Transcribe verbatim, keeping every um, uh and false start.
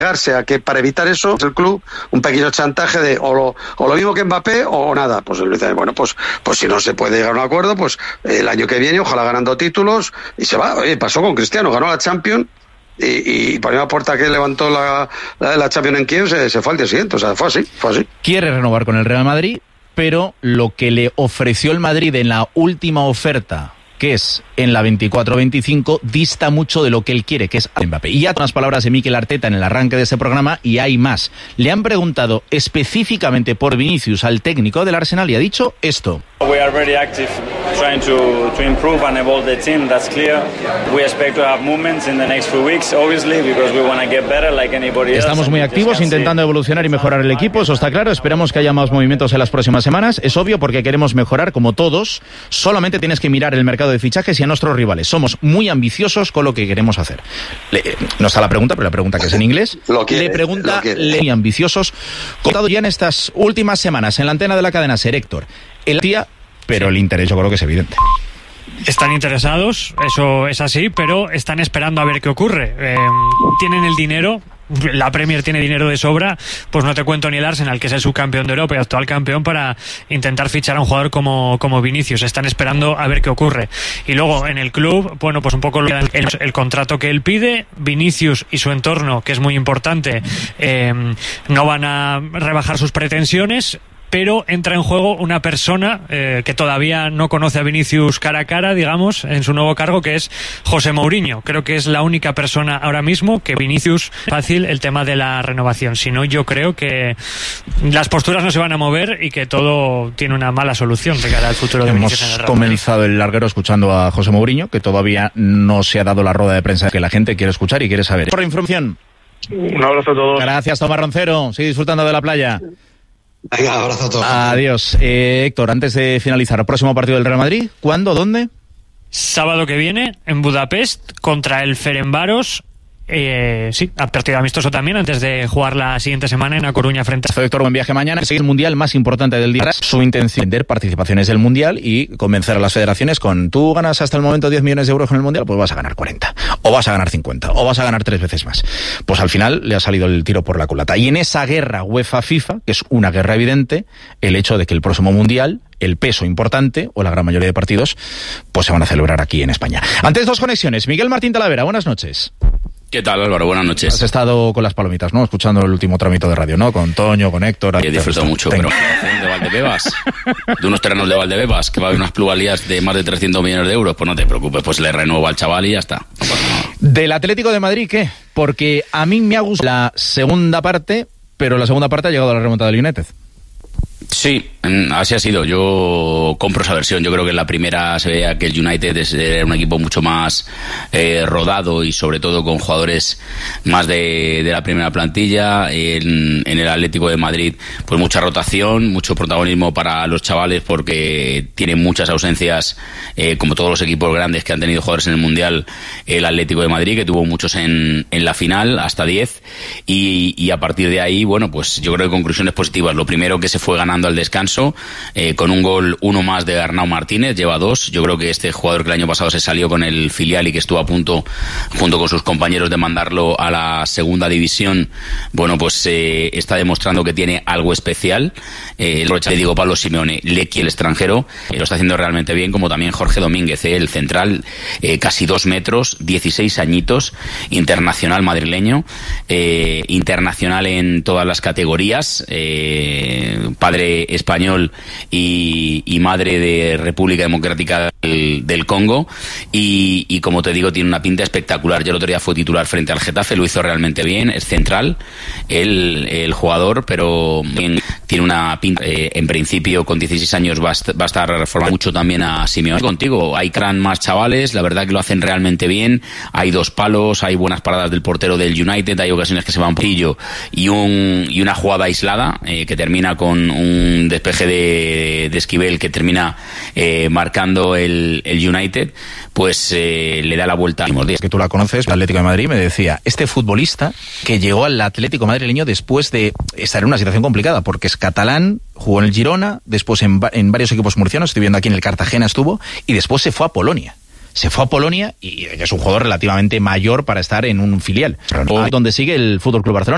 a que para evitar eso el club un pequeño chantaje de o lo, o lo mismo que Mbappé o nada. Pues él dice, bueno, pues pues si no se puede llegar a un acuerdo, pues el año que viene ojalá ganando títulos y se va. Oye, pasó con Cristiano, ganó la Champions y, y por la puerta que levantó la, la, la Champions en Kiev se, se fue al día siguiente, o sea, fue así, fue así. Quiere renovar con el Real Madrid, pero lo que le ofreció el Madrid en la última oferta, que es en la veinticuatro veinticinco, dista mucho de lo que él quiere, que es Mbappé. Y ya unas palabras de Mikel Arteta en el arranque de ese programa, y hay más. Le han preguntado específicamente por Vinicius al técnico del Arsenal y ha dicho esto. We are very active trying to to improve and evolve the team, that's clear. We expect to have movements in the next few weeks, obviously, because we want to get better like anybody else. Estamos muy activos intentando evolucionar y mejorar el equipo, eso está claro. Esperamos que haya más movimientos en las próximas semanas. Es obvio porque queremos mejorar como todos. Solamente tienes que mirar el mercado de fichajes y a nuestros rivales. Somos muy ambiciosos con lo que queremos hacer. Le, no está la pregunta, pero la pregunta que es en inglés. Lo quiere, le pregunta, lo quiere. muy ambiciosos. Contado ya en estas últimas semanas en la antena de la cadena SER, Héctor. El tía, pero el interés yo creo que es evidente. Están interesados, eso es así, pero están esperando a ver qué ocurre. Eh, tienen el dinero, la Premier tiene dinero de sobra, pues no te cuento ni el Arsenal, que es el subcampeón de Europa y actual campeón, para intentar fichar a un jugador como, como Vinicius. Están esperando a ver qué ocurre. Y luego en el club, bueno, pues un poco el, el, el contrato que él pide. Vinicius y su entorno, que es muy importante, eh, no van a rebajar sus pretensiones, pero entra en juego una persona eh, que todavía no conoce a Vinicius cara a cara, digamos, en su nuevo cargo, que es José Mourinho. Creo que es la única persona ahora mismo que Vinicius fácil el tema de la renovación. Si no, yo creo que las posturas no se van a mover y que todo tiene una mala solución de cara al futuro de Vinicius en el Real Madrid. Hemos comenzado el larguero escuchando a José Mourinho, que todavía no se ha dado la rueda de prensa que la gente quiere escuchar y quiere saber. Por información. Un abrazo a todos. Gracias, Tomás Roncero. Sigue disfrutando de la playa. Venga, abrazo a todos. Adiós. Eh, Héctor, antes de finalizar, el próximo partido del Real Madrid, ¿cuándo? ¿Dónde? Sábado que viene, en Budapest, contra el Ferencváros. Eh, sí, a partido amistoso también, antes de jugar la siguiente semana en A Coruña frente a... Héctor, buen viaje mañana. Es el mundial más importante del día. Su intención de participaciones del mundial y convencer a las federaciones con tú ganas hasta el momento diez millones de euros con el mundial, pues vas a ganar cuarenta, o vas a ganar cincuenta, o vas a ganar tres veces más. Pues al final le ha salido el tiro por la culata. Y en esa guerra UEFA-FIFA, que es una guerra evidente, el hecho de que el próximo mundial, el peso importante, o la gran mayoría de partidos, pues se van a celebrar aquí en España. Antes, dos conexiones. Miguel Martín Talavera, buenas noches. ¿Qué tal, Álvaro? Buenas noches. Has estado con las palomitas, ¿no? Escuchando el último trámite de radio, ¿no? Con Toño, con Héctor. He disfrutado mucho, pero de Valdebebas, de unos terrenos de Valdebebas, que va a haber unas plusvalías de más de trescientos millones de euros, pues no te preocupes, pues le renuevo al chaval y ya está. No pasa nada. Del Atlético de Madrid, ¿qué? Porque a mí me ha gustado la segunda parte, pero la segunda parte ha llegado a la remontada del United. Sí, así ha sido. Yo compro esa versión. Yo creo que en la primera se veía que el United es un equipo mucho más eh, rodado y sobre todo con jugadores más de, de la primera plantilla. En, en el Atlético de Madrid, pues mucha rotación, mucho protagonismo para los chavales porque tienen muchas ausencias, eh, como todos los equipos grandes que han tenido jugadores en el Mundial. El Atlético de Madrid, que tuvo muchos en, en la final, hasta diez, y, y a partir de ahí, bueno, pues yo creo que conclusiones positivas. Lo primero, que se fue ganando al descanso, eh, con un gol, uno más de Arnau Martínez, lleva dos. Yo creo que este jugador que el año pasado se salió con el filial y que estuvo a punto, junto con sus compañeros, de mandarlo a la segunda división, bueno, pues eh, está demostrando que tiene algo especial. Eh, el Diego Pablo Simeone, Lecky, el extranjero, eh, lo está haciendo realmente bien, como también Jorge Domínguez, eh, el central, eh, casi dos metros, dieciséis añitos, internacional madrileño, eh, internacional en todas las categorías, eh, padre español y, y madre de República Democrática del, del Congo, y, y como te digo, tiene una pinta espectacular. Yo el otro día fue titular frente al Getafe, lo hizo realmente bien, es central el, el jugador, pero tiene una pinta, eh, en principio con dieciséis años va a, va a estar reformando mucho también a Simeone. Contigo, hay gran más chavales, la verdad que lo hacen realmente bien, hay dos palos, hay buenas paradas del portero del United, hay ocasiones que se va un poquillo y, un, y una jugada aislada eh, que termina con un un despeje de, de Esquivel que termina eh, marcando el, el United, pues eh, le da la vuelta. Que tú la conoces, el Atlético de Madrid, me decía, este futbolista que llegó al Atlético madrileño después de estar en una situación complicada, porque es catalán, jugó en el Girona, después en, en varios equipos murcianos, estoy viendo aquí en el Cartagena estuvo, y después se fue a Polonia. Se fue a Polonia y es un jugador relativamente mayor para estar en un filial, donde sigue el Fútbol Club Barcelona.